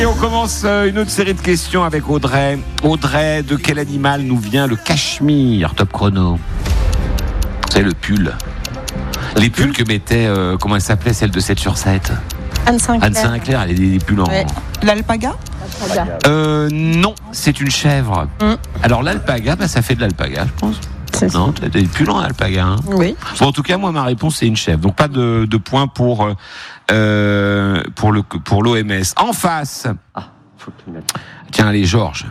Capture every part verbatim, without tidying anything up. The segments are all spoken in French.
Et on commence une autre série de questions avec Audrey. Audrey, de quel animal nous vient le cachemire? Top chrono. C'est le pull. Les pulls que mettait, euh, comment elle s'appelait, celle de sept sur sept? Anne Sinclair. Anne Sinclair, elle a des pulls en... Ouais. L'alpaga? Euh, non, c'est une chèvre. Mm. Alors l'alpaga, bah, ça fait de l'alpaga, je pense. C'est non, tu as des pulls en alpaga. Hein. Oui. Bon, en tout cas, moi, ma réponse, c'est une chèvre. Donc pas de, de points pour, euh, pour, le, pour l'O M S. En face. Ah, faut que tu mettes. Tiens, allez, Georges.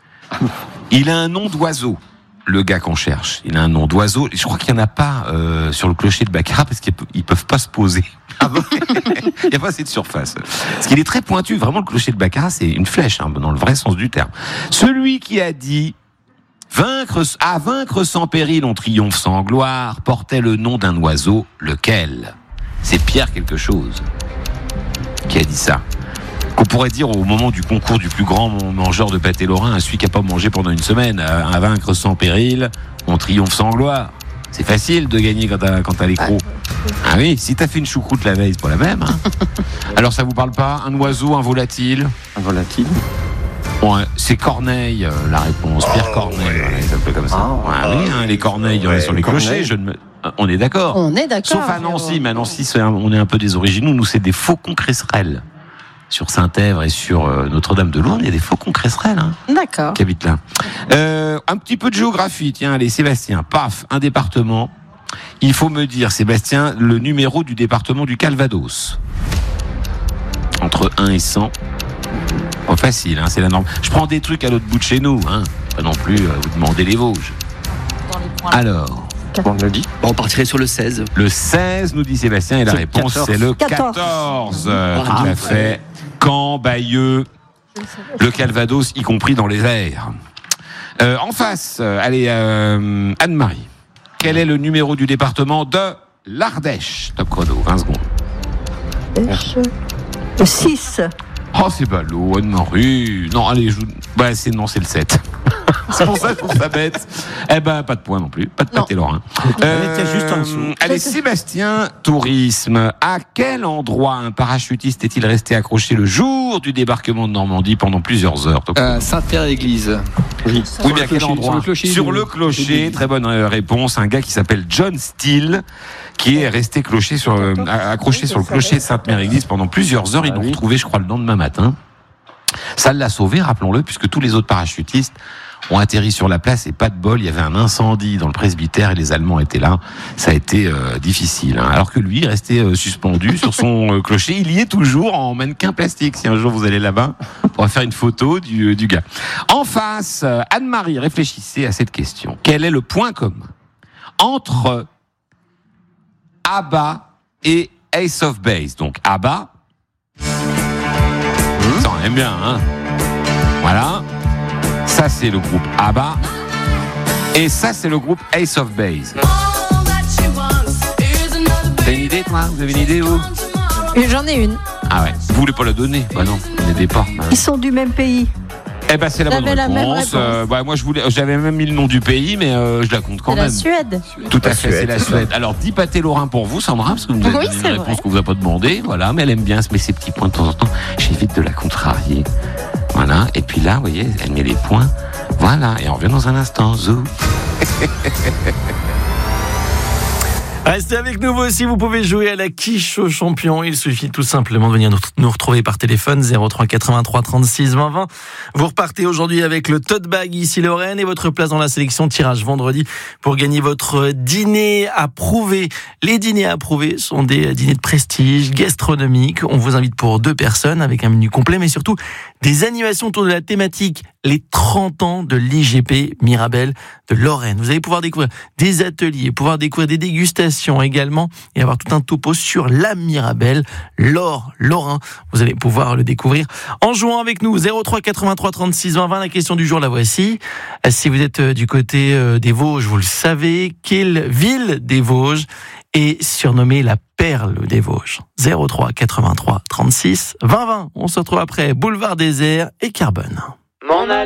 Il a un nom d'oiseau. Le gars qu'on cherche, il a un nom d'oiseau. Je crois qu'il n'y en a pas euh, sur le clocher de Baccarat parce qu'ils ne peuvent pas se poser. Ah bon. Il n'y a pas assez de surface. Parce qu'il est très pointu. Vraiment, le clocher de Baccarat, c'est une flèche, hein, dans le vrai sens du terme. Celui qui a dit vaincre, à vaincre sans péril, on triomphe sans gloire, portait le nom d'un oiseau. Lequel? C'est Pierre quelque chose qui a dit ça. Qu'on pourrait dire au moment du concours du plus grand mangeur de pâté lorrain, celui qui n'a pas mangé pendant une semaine, à vaincre sans péril, on triomphe sans gloire. C'est facile de gagner quand t'as, quand t'as les crocs. Ah oui, si t'as fait une choucroute la veille, c'est pas la même. Hein. Alors ça vous parle pas? Un oiseau, un volatile? Un volatile? Ouais, c'est Corneille, euh, la réponse. Pierre Corneille, voilà, il s'appelait comme ça. Ah, ouais, oui, hein, les corneilles, il y en a sur les clochers. Je ne me... On est d'accord. On est d'accord. Sauf à Nancy, mais à Nancy, c'est un... on est un peu des originaux. Nous, c'est des faucons cresserelles. Sur Saint-Èvre et sur euh, Notre-Dame-de-Lourdes, il y a des faucons cresserelles hein, D'accord. qui habitent là. Euh, un petit peu de géographie, tiens, allez, Sébastien, paf, un département. Il faut me dire, Sébastien, le numéro du département du Calvados. Entre un et cent. Pas facile, hein, c'est la norme. Je prends des trucs à l'autre bout de chez nous, hein. Pas non plus euh, vous demander les Vosges. Dans les points. Alors, on le dit. Bon, on partirait sur le seize. Le seize, nous dit Sébastien, et la C'est réponse, quatorze. c'est le quatorze. quatorze. Euh, Ah, tout à fait. Caen, Bayeux, le Calvados, y compris dans les airs. Euh, en face, euh, allez, euh, Anne-Marie. Quel est le numéro du département de l'Ardèche? Top chrono, vingt secondes. Le six. Oh, c'est ballot, Anne-Marie. Non, allez, je... bah, c'est, non, c'est le sept. C'est pour ça que je trouve ça bête. Eh ben, pas de points non plus, pas de pâté lorrain. Elle était juste en dessous. Allez, Sébastien, tourisme. À quel endroit un parachutiste est-il resté accroché le jour du débarquement de Normandie pendant plusieurs heures? Euh, Sainte-Pierre-Église. Oui. Oui, mais à quel endroit? Sur le clocher. Sur du- le clocher, très bonne euh, réponse. Un gars qui s'appelle John Steele, qui est resté cloché sur, euh, accroché sur le clocher de Sainte-Mère-Église pendant plusieurs heures. Ils Ah l'ont oui. retrouvé, je crois, le lendemain matin. Ça l'a sauvé, rappelons-le, puisque tous les autres parachutistes ont atterri sur la place et pas de bol, il y avait un incendie dans le presbytère et les Allemands étaient là. Ça a été euh, difficile. Hein. Alors que lui, il restait euh, suspendu sur son euh, clocher. Il y est toujours en mannequin plastique. Si un jour vous allez là-bas, on va faire une photo du, euh, du gars. En face, euh, Anne-Marie, réfléchissez à cette question. Quel est le point commun entre ABBA et Ace of Base? Donc ABBA, ça on aime bien, hein. Voilà. Ça, c'est le groupe ABBA. Et ça, c'est le groupe Ace of Base. Vous avez une idée, toi? Vous avez une idée, vous? J'en ai une. Ah ouais. Vous voulez pas la donner? Bah non, n'aidez pas. Ils sont du même pays. Eh ben, c'est la Vous bonne avez la même réponse. réponse. Euh, bah, moi, je voulais, j'avais même mis le nom du pays, mais euh, je la compte quand C'est même. la Suède. Tout à La fait, c'est Suède, la c'est Suède. Alors, dix pâtés lorrains pour vous, Sandra, parce que vous nous avez Oui, donné c'est une réponse vrai. qu'on vous a pas demandé. Voilà, mais elle aime bien se mettre ses petits points de temps en temps. J'évite de la contrarier. Voilà. Et puis là, vous voyez, elle met les points. Voilà. Et on revient dans un instant. Zou. Restez avec nous, vous aussi, vous pouvez jouer à la quiche aux champions. Il suffit tout simplement de venir nous, nous retrouver par téléphone zéro trois quatre-vingt-trois trente-six vingt vingt. Vous repartez aujourd'hui avec le tote bag ici Lorraine et votre place dans la sélection tirage vendredi pour gagner votre dîner approuvé. Les dîners approuvés sont des dîners de prestige gastronomique. On vous invite pour deux personnes avec un menu complet, mais surtout des animations autour de la thématique les trente ans de l'I G P Mirabel de Lorraine. Vous allez pouvoir découvrir des ateliers, pouvoir découvrir des dégustations également et avoir tout un topo sur la Mirabel, l'or lorrain. Vous allez pouvoir le découvrir en jouant avec nous. zéro trois quatre-vingt-trois trente-six vingt vingt. La question du jour, la voici. Si vous êtes du côté des Vosges, vous le savez, quelle ville des Vosges est surnommée la perle des Vosges? zéro trois quatre-vingt-trois trente-six vingt vingt. On se retrouve après Boulevard Désert et Carbone. M'en aller.